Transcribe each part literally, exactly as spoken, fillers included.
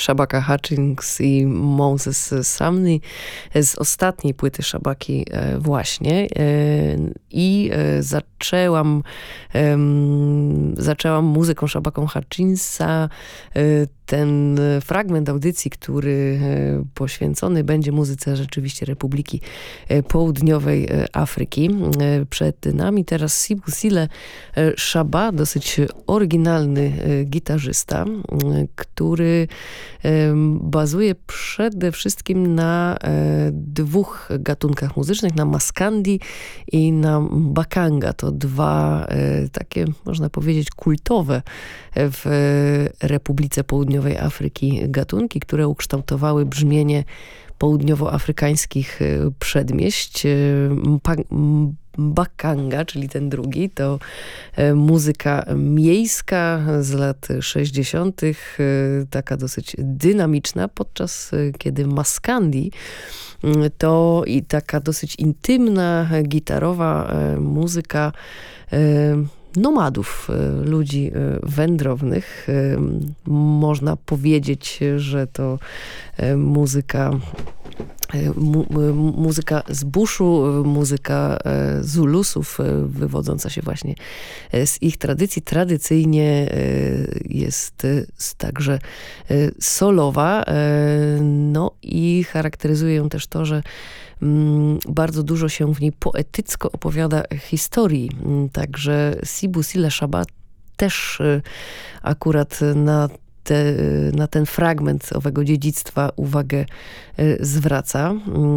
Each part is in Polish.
Shabaka Hutchings i Moses Sumney z ostatniej płyty Shabaki właśnie. I zaczęłam zaczęłam muzyką Shabaką Hutchinsa. Ten fragment audycji, który poświęcony będzie muzyce rzeczywiście Republiki Południowej Afryki. Przed nami teraz Sibu Sile Shaba, dosyć oryginalny gitarzysta, który bazuje przede wszystkim na dwóch gatunkach muzycznych, na maskandi i na bakanga. To dwa takie, można powiedzieć, kultowe w Republice Południowej Afryki gatunki, które ukształtowały brzmienie południowoafrykańskich przedmieść. Bakanga, czyli ten drugi, to muzyka miejska z lat sześćdziesiątych, taka dosyć dynamiczna, podczas kiedy maskandi to i taka dosyć intymna, gitarowa muzyka nomadów, ludzi wędrownych. Można powiedzieć, że to muzyka Mu, muzyka z buszu, muzyka Zulusów, wywodząca się właśnie z ich tradycji. Tradycyjnie jest także solowa, no i charakteryzuje ją też to, że bardzo dużo się w niej poetycko opowiada historii. Także Sibu Sile Shaba też akurat na Te, na ten fragment owego dziedzictwa uwagę zwraca.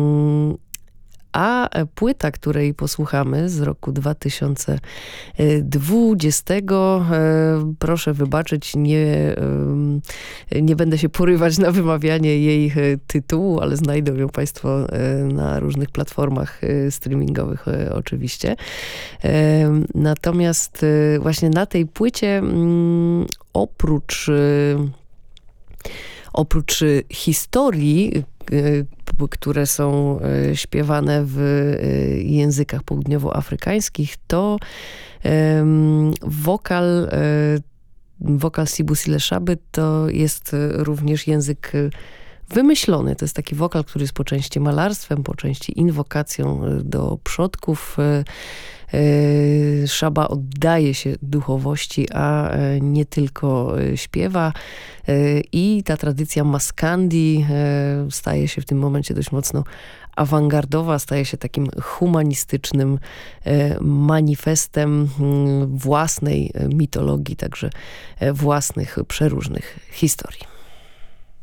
A płyta, której posłuchamy z roku dwa tysiące dwudziestego, proszę wybaczyć, nie, nie będę się porywać na wymawianie jej tytułu, ale znajdą ją Państwo na różnych platformach streamingowych oczywiście. Natomiast właśnie na tej płycie oprócz oprócz historii, które są śpiewane w językach południowoafrykańskich, to wokal, wokal Sibu Sile Shaby to jest również język wymyślony. To jest taki wokal, który jest po części malarstwem, po części inwokacją do przodków. Shaba oddaje się duchowości, a nie tylko śpiewa. I ta tradycja maskandi staje się w tym momencie dość mocno awangardowa, staje się takim humanistycznym manifestem własnej mitologii, także własnych przeróżnych historii.